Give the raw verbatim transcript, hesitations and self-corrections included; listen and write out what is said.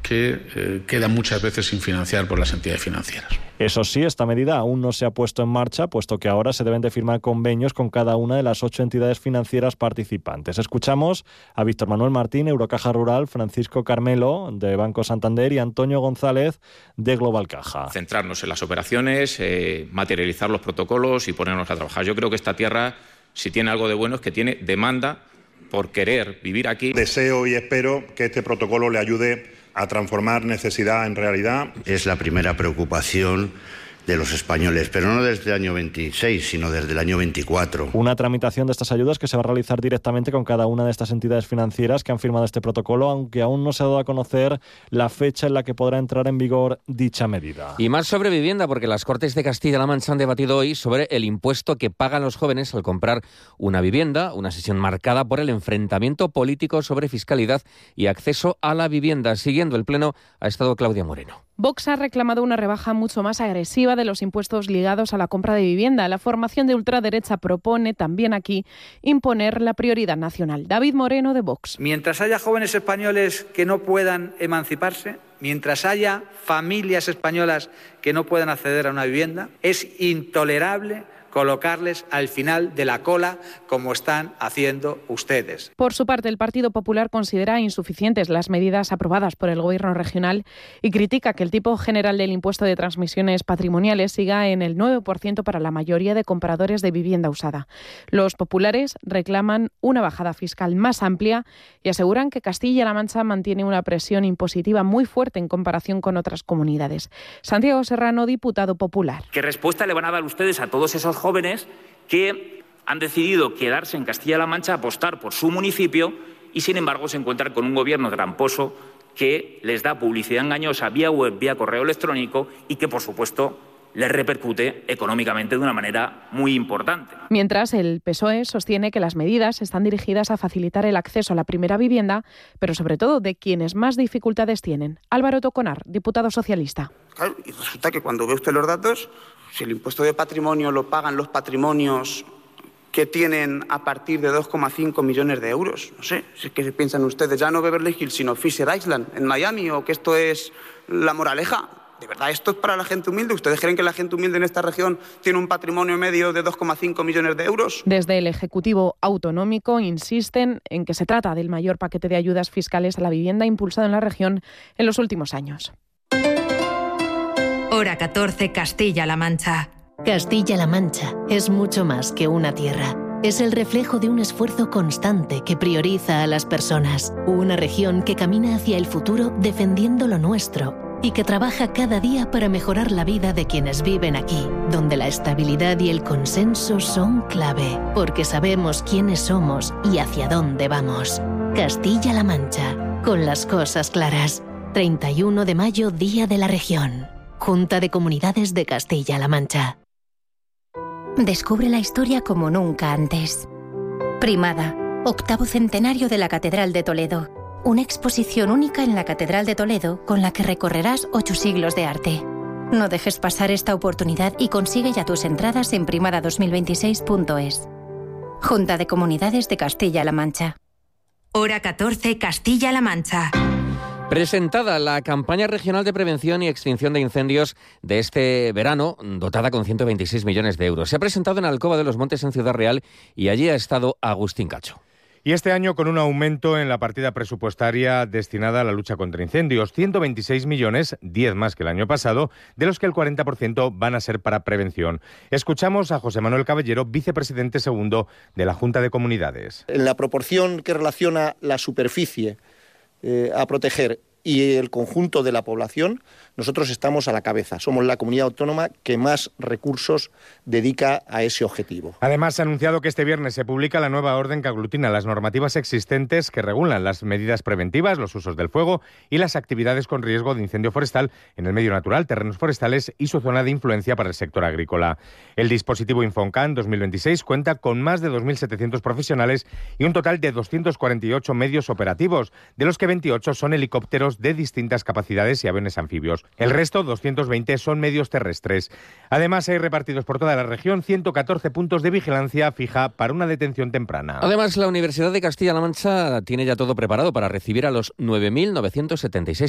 que eh, quedan muchas veces sin financiar por las entidades financieras. Eso sí, esta medida aún no se ha puesto en marcha, puesto que ahora se deben de firmar convenios con cada una de las ocho entidades financieras participantes. Escuchamos a Víctor Manuel Martín, Eurocaja Rural, Francisco Carmelo, de Banco Santander, y Antonio González, de Global Caja. Centrarnos en las operaciones, eh, materializar los protocolos y ponernos a trabajar. Yo creo que esta tierra, si tiene algo de bueno, es que tiene demanda por querer vivir aquí. Deseo y espero que este protocolo le ayude a transformar necesidad en realidad. Es la primera preocupación de los españoles, pero no desde el año veintiséis, sino desde el año veinticuatro. Una tramitación de estas ayudas que se va a realizar directamente con cada una de estas entidades financieras que han firmado este protocolo, aunque aún no se ha dado a conocer la fecha en la que podrá entrar en vigor dicha medida. Y más sobre vivienda, porque las Cortes de Castilla-La Mancha han debatido hoy sobre el impuesto que pagan los jóvenes al comprar una vivienda, una sesión marcada por el enfrentamiento político sobre fiscalidad y acceso a la vivienda. Siguiendo el Pleno ha estado Claudia Moreno. Vox ha reclamado una rebaja mucho más agresiva de los impuestos ligados a la compra de vivienda. La formación de ultraderecha propone también aquí imponer la prioridad nacional. David Moreno, de Vox. Mientras haya jóvenes españoles que no puedan emanciparse, mientras haya familias españolas que no puedan acceder a una vivienda, es intolerable colocarles al final de la cola como están haciendo ustedes. Por su parte, el Partido Popular considera insuficientes las medidas aprobadas por el Gobierno regional y critica que el tipo general del impuesto de transmisiones patrimoniales siga en el nueve por ciento para la mayoría de compradores de vivienda usada. Los populares reclaman una bajada fiscal más amplia y aseguran que Castilla-La Mancha mantiene una presión impositiva muy fuerte en comparación con otras comunidades. Santiago Serrano, diputado popular. ¿Qué respuesta le van a dar ustedes a todos esos jóvenes que han decidido quedarse en Castilla-La Mancha, apostar por su municipio y, sin embargo, se encuentran con un gobierno tramposo que les da publicidad engañosa vía web, vía correo electrónico y que, por supuesto, les repercute económicamente de una manera muy importante? Mientras, el P S O E sostiene que las medidas están dirigidas a facilitar el acceso a la primera vivienda, pero sobre todo de quienes más dificultades tienen. Álvaro Toconar, diputado socialista. Claro, y resulta que cuando ve usted los datos, si el impuesto de patrimonio lo pagan los patrimonios que tienen a partir de dos coma cinco millones de euros, no sé, si es que piensan ustedes ya no Beverly Hills, sino Fisher Island en Miami, o que esto es La Moraleja. ¿De verdad esto es para la gente humilde? ¿Ustedes creen que la gente humilde en esta región tiene un patrimonio medio de dos coma cinco millones de euros? Desde el Ejecutivo Autonómico insisten en que se trata del mayor paquete de ayudas fiscales a la vivienda impulsado en la región en los últimos años. Hora catorce, Castilla-La Mancha. Castilla-La Mancha es mucho más que una tierra. Es el reflejo de un esfuerzo constante que prioriza a las personas. Una región que camina hacia el futuro defendiendo lo nuestro y que trabaja cada día para mejorar la vida de quienes viven aquí, donde la estabilidad y el consenso son clave, porque sabemos quiénes somos y hacia dónde vamos. Castilla-La Mancha, con las cosas claras. treinta y uno de mayo, Día de la Región. Junta de Comunidades de Castilla-La Mancha. Descubre la historia como nunca antes. Primada, octavo centenario de la Catedral de Toledo. Una exposición única en la Catedral de Toledo con la que recorrerás ocho siglos de arte. No dejes pasar esta oportunidad y consigue ya tus entradas en primada dos mil veintiséis punto es. Junta de Comunidades de Castilla-La Mancha. Hora catorce, Castilla-La Mancha. Presentada la campaña regional de prevención y extinción de incendios de este verano, dotada con ciento veintiséis millones de euros. Se ha presentado en Alcoba de los Montes, en Ciudad Real, y allí ha estado Agustín Cacho. Y este año con un aumento en la partida presupuestaria destinada a la lucha contra incendios, ciento veintiséis millones, diez más que el año pasado, de los que el cuarenta por ciento van a ser para prevención. Escuchamos a José Manuel Caballero, vicepresidente segundo de la Junta de Comunidades. En la proporción que relaciona la superficie eh, a proteger y el conjunto de la población, nosotros estamos a la cabeza. Somos la comunidad autónoma que más recursos dedica a ese objetivo. Además, se ha anunciado que este viernes se publica la nueva orden que aglutina las normativas existentes que regulan las medidas preventivas, los usos del fuego y las actividades con riesgo de incendio forestal en el medio natural, terrenos forestales y su zona de influencia para el sector agrícola. El dispositivo Infoncan dos mil veintiséis cuenta con más de dos mil setecientos profesionales y un total de doscientos cuarenta y ocho medios operativos, de los que veintiocho son helicópteros de distintas capacidades y aviones anfibios. El resto, doscientos veinte, son medios terrestres. Además, hay repartidos por toda la región ciento catorce puntos de vigilancia fija para una detención temprana. Además, la Universidad de Castilla-La Mancha tiene ya todo preparado para recibir a los nueve mil novecientos setenta y seis